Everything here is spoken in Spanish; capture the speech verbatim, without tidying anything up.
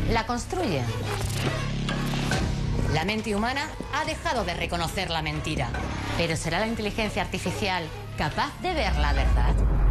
la construyen. La mente humana ha dejado de reconocer la mentira, pero ¿será la inteligencia artificial capaz de ver la verdad?